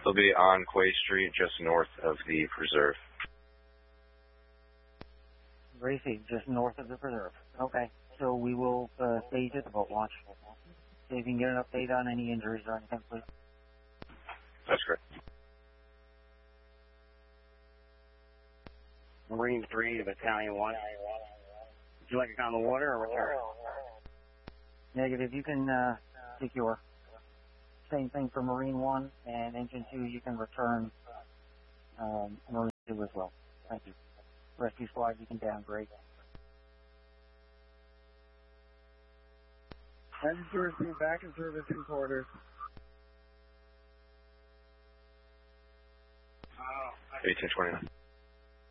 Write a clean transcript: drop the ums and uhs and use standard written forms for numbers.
They'll be on Quay Street, just north of the preserve. Gracie, just north of the preserve. Okay, so we will stage at the boat launch. See if you can get an update on any injuries or anything, please. That's correct. Marine 3 to Battalion 1. Would you like to come on the water or return? Negative, you can secure. Same thing for Marine 1 and Engine 2, you can return Marine 2 as well. Thank you. Rescue squad, you can downgrade. Engine 2 received back in service in quarters. 1829.